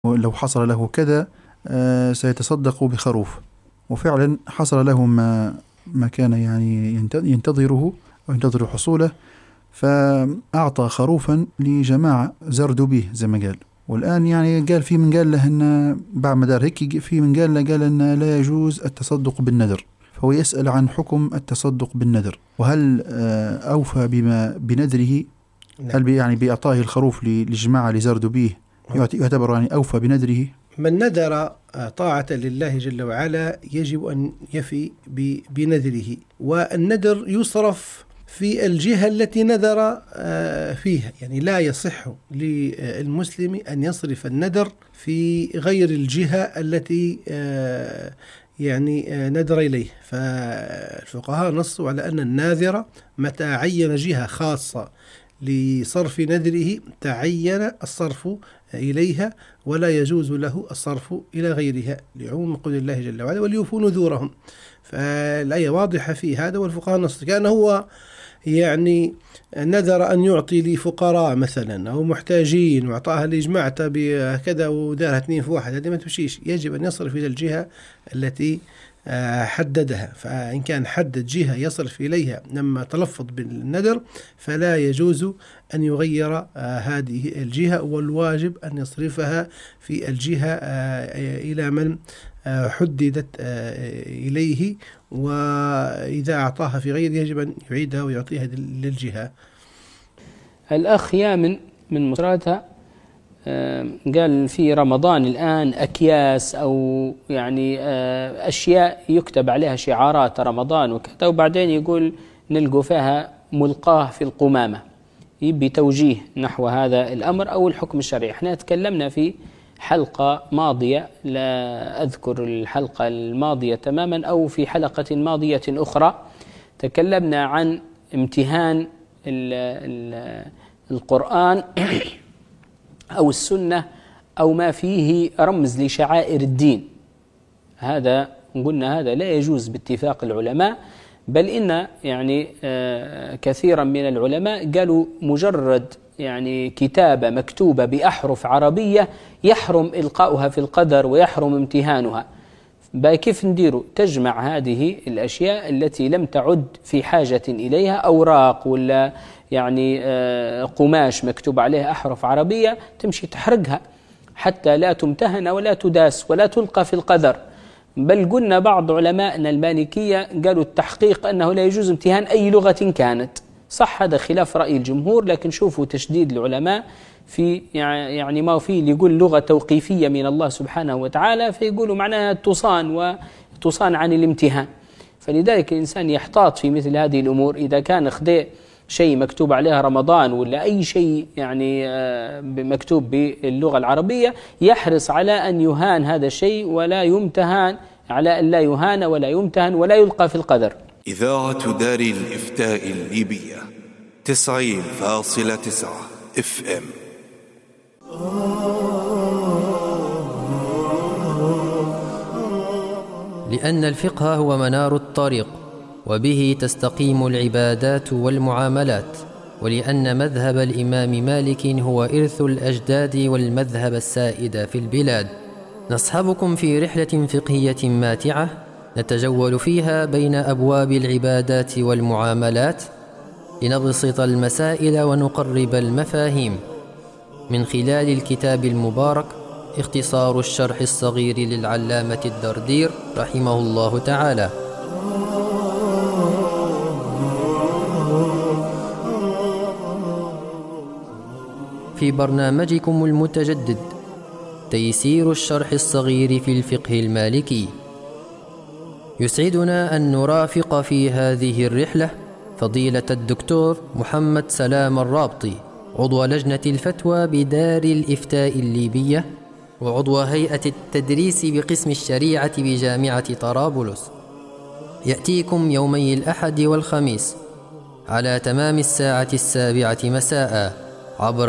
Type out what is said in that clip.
لو حصل له كذا سيتصدق بخروف، وفعلا حصل له ما كان يعني ينتظره أو ينتظر حصوله، فأعطى خروفا لجماعة زردوا به زي ما قال. والآن يعني قال في من قال له أن بعد مدار هيك في من قال له قال أن لا يجوز التصدق بالنذر، فهو يسأل عن حكم التصدق بالنذر، وهل أوفى بما بنذره؟ هل يعني بإعطائه الخروف لجماعة لزردوا به يعتبر يعني أوفى بنذره؟ من نذر طاعة لله جل وعلا يجب أن يفي بنذره، والنذر يصرف في الجهة التي نذر فيها، يعني لا يصح للمسلم أن يصرف النذر في غير الجهة التي يعني نذر إليه. فالفقهاء نصوا على أن الناذر متى عين جهة خاصة لصرف نذره تعين الصرف إليها، ولا يجوز له الصرف إلى غيرها لعموم قول الله جل وعلا وليوفوا نذورهم. فالآية واضحة في هذا، والفقهاء نص كان هو يعني نذر أن يعطي لفقراء مثلا أو محتاجين وأعطاها لجماعة بكذا ودارها 2 في 1، هذه ما تمشيش، يجب أن يصرف إلى الجهة التي حددها. فإن كان حدد جهة يصرف إليها لما تلفظ بالنذر فلا يجوز أن يغير هذه الجهة، والواجب أن يصرفها في الجهة إلى من حددت إليه، وإذا أعطاها في غير يجب أن يعيدها ويعطيها للجهة. الأخ يامن من مصراتها قال في رمضان الآن أكياس أو يعني أشياء يكتب عليها شعارات رمضان وكذا، وبعدين يقول نلقوا فيها ملقاه في القمامة، يبي توجيه نحو هذا الأمر أو الحكم الشرعي. احنا تكلمنا في حلقة ماضية، لا أذكر الحلقة الماضية تماما، أو في حلقة ماضية أخرى تكلمنا عن امتهان القرآن أو السنة أو ما فيه رمز لشعائر الدين. هذا قلنا هذا لا يجوز باتفاق العلماء، بل إن يعني كثيرا من العلماء قالوا مجرد يعني كتابة مكتوبة بأحرف عربية يحرم إلقاؤها في القدر ويحرم امتهانها. كيف نديروا؟ تجمع هذه الأشياء التي لم تعد في حاجة إليها، أوراق ولا يعني قماش مكتوب عليها أحرف عربية، تمشي تحرقها حتى لا تمتهن ولا تداس ولا تلقى في القدر. بل قلنا بعض علمائنا المالكية قالوا التحقيق أنه لا يجوز امتهان أي لغة كانت. صح هذا خلاف رأي الجمهور، لكن شوفوا تشديد العلماء في يعني ما فيه اللي يقول لغة توقيفية من الله سبحانه وتعالى، فيقولوا معناها تصان عن الامتهان. فلذلك الإنسان يحتاط في مثل هذه الأمور. إذا كان خدي شيء مكتوب عليها رمضان ولا أي شيء يعني مكتوب باللغة العربية، يحرص على أن يهان هذا الشيء ولا يمتهن، على أن لا يهان ولا يمتهن ولا يلقى في القدر. إذاعة دار الإفتاء الليبية 90.9 FM. لأن الفقه هو منار الطريق، وبه تستقيم العبادات والمعاملات، ولأن مذهب الإمام مالك هو إرث الأجداد والمذهب السائد في البلاد. نصحبكم في رحلة فقهية ماتعة نتجول فيها بين أبواب العبادات والمعاملات لنبسط المسائل ونقرب المفاهيم، من خلال الكتاب المبارك اختصار الشرح الصغير للعلامة الدردير رحمه الله تعالى. في برنامجكم المتجدد تيسير الشرح الصغير في الفقه المالكي، يسعدنا أن نرافق في هذه الرحلة فضيلة الدكتور محمد سلام الرابطي، عضو لجنة الفتوى بدار الإفتاء الليبية وعضو هيئة التدريس بقسم الشريعة بجامعة طرابلس. يأتيكم يومي الأحد والخميس على تمام الساعة 7 مساء عبر